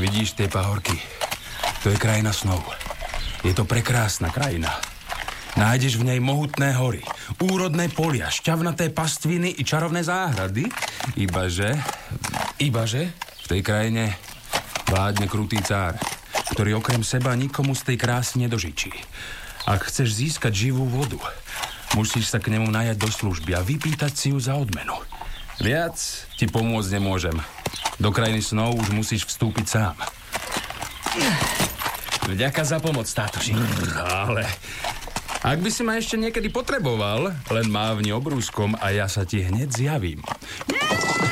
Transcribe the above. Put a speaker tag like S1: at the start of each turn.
S1: Vidíš tie pahorky? To je krajina snov. Je to prekrásna krajina. Nájdeš v nej mohutné hory, úrodné polia, šťavnaté pastviny i čarovné záhrady. Ibaže v tej krajine vládne krutý cár, ktorý okrem seba nikomu z tej krásy nedožičí. Ak chceš získať živú vodu, musíš sa k nemu najať do služby a vypýtať si ju za odmenu. Viac ti pomôcť nemôžem. Do krajiny snov už musíš vstúpiť sám.
S2: Vďaka za pomoc, tátoši.
S1: Ale ak by si ma ešte niekedy potreboval, len mávni obrúskom a ja sa ti hneď zjavím.